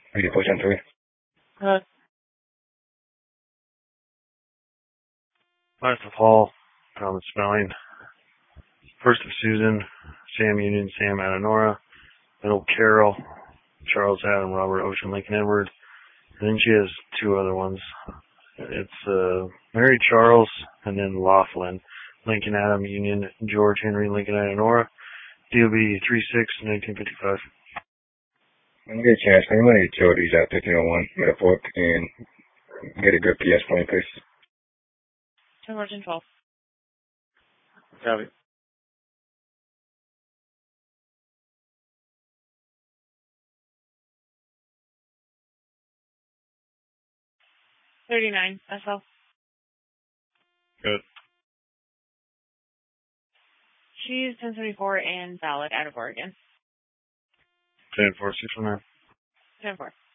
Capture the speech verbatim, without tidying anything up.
eighty four ten three. Uh, Last of Hall, Thomas Spelling. First of Susan, Sam Union, Sam Adenora. Middle Carol, Charles Adam, Robert Ocean, Lincoln Edward. And then she has two other ones. It's uh, Mary Charles and then Laughlin, Lincoln Adam Union, George Henry, Lincoln Adenora. D O B three six nineteen fifty-five. When you get a chance, can you run the utilities at fifteen oh one Meadowfork and get a good P S point, please? ten Margin twelve. Copy. thirty-nine, S L. Good. She's ten seventy-four and valid out of Oregon. ten four six one nine. ten four.